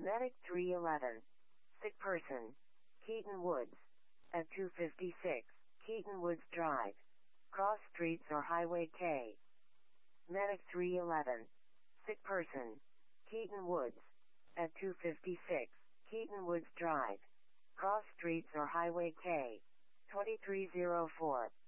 Medic 311. Sick person. Keaton Woods. At 256, Keaton Woods Drive. Cross Streets or Highway K. Medic 311. Sick person. Keaton Woods. At 256, Keaton Woods Drive. Cross Streets or Highway K. 2304.